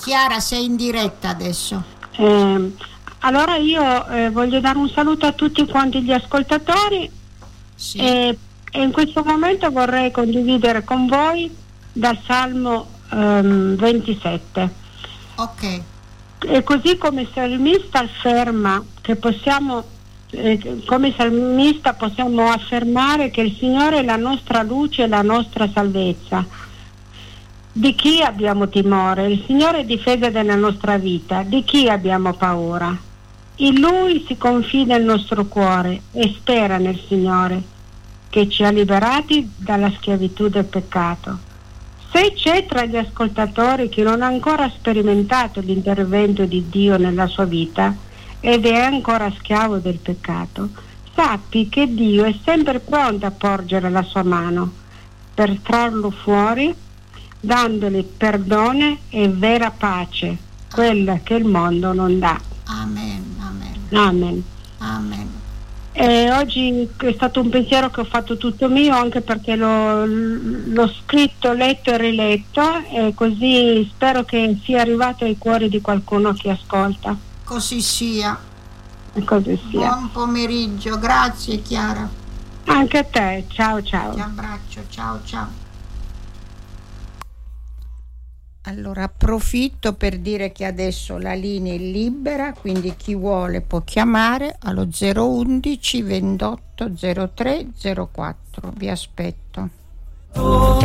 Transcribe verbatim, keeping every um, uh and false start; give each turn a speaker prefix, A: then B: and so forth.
A: Chiara, sei in diretta adesso.
B: Eh, allora io eh, voglio dare un saluto a tutti quanti gli ascoltatori. Sì. E, e in questo momento vorrei condividere con voi dal Salmo um, ventisette.
A: Ok.
B: E così come salmista afferma che possiamo, eh, come salmista possiamo affermare che il Signore è la nostra luce e la nostra salvezza. Di chi abbiamo timore? Il Signore è difesa della nostra vita. Di chi abbiamo paura? In Lui si confida il nostro cuore e spera nel Signore, che ci ha liberati dalla schiavitù del peccato. Se c'è tra gli ascoltatori chi non ha ancora sperimentato l'intervento di Dio nella sua vita ed è ancora schiavo del peccato, sappi che Dio è sempre pronto a porgere la sua mano per trarlo fuori, dandogli perdono e vera pace, quella che il mondo non dà.
A: Amen, amen.
B: Amen.
A: Amen.
B: E oggi è stato un pensiero che ho fatto tutto mio, anche perché l'ho, l'ho scritto, letto e riletto, e così spero che sia arrivato ai cuori di qualcuno che ascolta.
A: Così sia.
B: E così sia.
A: Buon pomeriggio, grazie Chiara.
B: Anche a te, ciao ciao.
A: Ti abbraccio, ciao ciao. Allora approfitto per dire che adesso la linea è libera, quindi chi vuole può chiamare allo zero undici ventotto zero tre zero quattro. Vi aspetto.